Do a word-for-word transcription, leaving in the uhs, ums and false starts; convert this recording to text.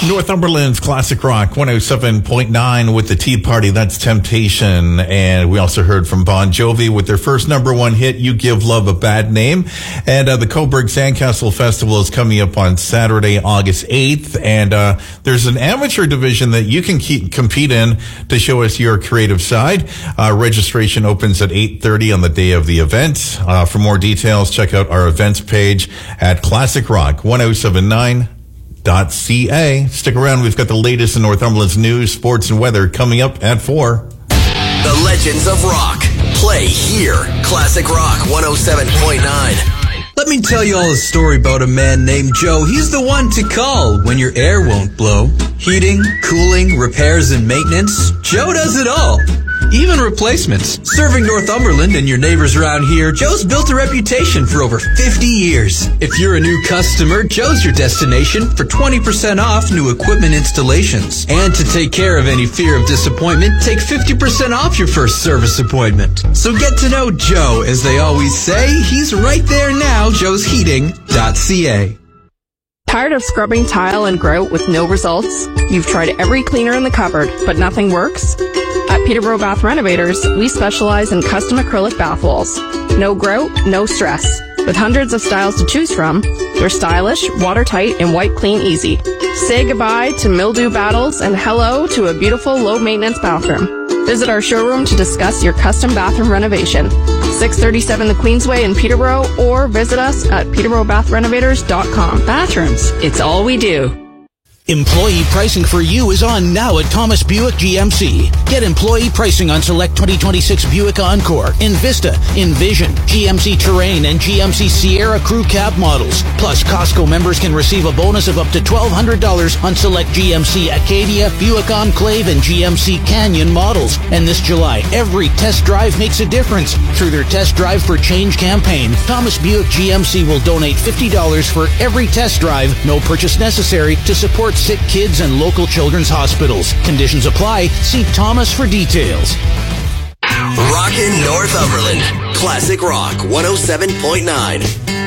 Northumberland's Classic Rock one oh seven point nine with the Tea Party. That's Temptation. And we also heard from Bon Jovi with their first number one hit, You Give Love a Bad Name. And uh, the Coburg Sandcastle Festival is coming up on Saturday, August eighth. And uh, there's an amateur division that you can keep, compete in to show us your creative side. Uh, registration opens at eight thirty on the day of the event. Uh, for more details, check out our events page at classic rock ten seventy-nine dot c a. Stick around. We've got the latest in Northumberland's news, sports, and weather coming up at four. The Legends of Rock. Play here. Classic Rock one oh seven point nine. Let me tell you all a story about a man named Joe. He's the one to call when your air won't blow. Heating, cooling, repairs, and maintenance. Joe does it all. Even replacements. Serving Northumberland and your neighbors around here, Joe's built a reputation for over fifty years. If you're a new customer, Joe's your destination for twenty percent off new equipment installations. And to take care of any fear of disappointment, take fifty percent off your first service appointment. So get to know Joe. As they always say, he's right there now, joes heating dot c a. Tired of scrubbing tile and grout with no results? You've tried every cleaner in the cupboard, but nothing works? At Peterborough Bath Renovators, we specialize in custom acrylic bath walls. No grout, no stress. With hundreds of styles to choose from, they're stylish, watertight, and wipe clean easy. Say goodbye to mildew battles and hello to a beautiful low-maintenance bathroom. Visit our showroom to discuss your custom bathroom renovation. six thirty-seven the Queensway in Peterborough, or visit us at peterborough bath renovators dot com. Bathrooms, it's all we do. Employee pricing for you is on now at Thomas Buick G M C. Get employee pricing on select twenty twenty-six Buick Encore, Envista, Envision, G M C Terrain, and G M C Sierra Crew Cab models. Plus, Costco members can receive a bonus of up to twelve hundred dollars on select G M C Acadia, Buick Enclave, and G M C Canyon models. And this July, every test drive makes a difference. Through their Test Drive for Change campaign, Thomas Buick G M C will donate fifty dollars for every test drive, no purchase necessary, to support sick kids and local children's hospitals. Conditions apply. See Thomas for details. Rockin' Northumberland. Classic Rock one oh seven point nine.